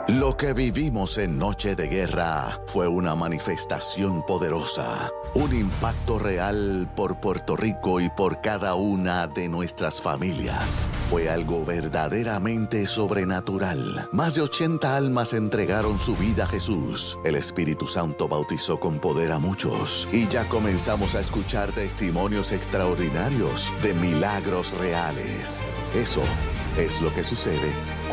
Lo que vivimos en Noche de Guerra fue una manifestación poderosa, un impacto real por Puerto Rico y por cada una de nuestras familias. Fue algo verdaderamente sobrenatural. Más de 80 almas entregaron su vida a Jesús. El Espíritu Santo bautizó con poder a muchos y ya comenzamos a escuchar testimonios extraordinarios de milagros reales. Eso es lo que sucede